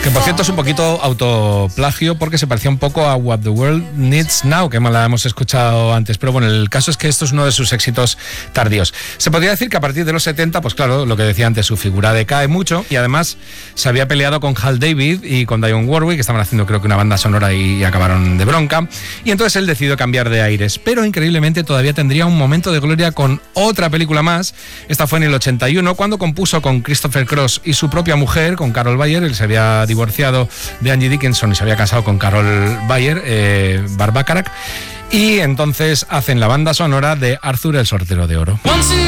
Que por cierto es un poquito autoplagio porque se parecía un poco a What the World Needs Now, que la hemos escuchado antes. Pero bueno, el caso es que esto es uno de sus éxitos tardíos. Se podría decir que a partir de los 70, pues claro, lo que decía antes, su figura decae mucho y además se había peleado con Hal David y con Dionne Warwick, que estaban haciendo creo que una banda sonora y acabaron de bronca. Y entonces él decidió cambiar de aires. Pero increíblemente todavía tendría un momento de gloria con otra película más. Esta fue en el 81, cuando compuso con Christopher Cross y su propia mujer, con Carol Bayer. Él se había divorciado de Angie Dickinson y se había casado con Carol Bayer, Barbacarac. Y entonces hacen la banda sonora de Arthur el Sortero de Oro.